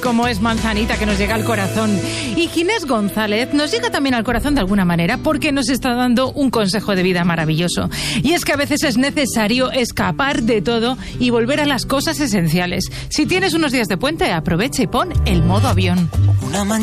como es Manzanita, que nos llega al corazón. Y Ginés González nos llega también al corazón de alguna manera porque nos está dando un consejo de vida maravilloso. Y es que a veces es necesario escapar de todo y volver a las cosas esenciales. Si tienes unos días de puente, aprovecha y pon el modo avión.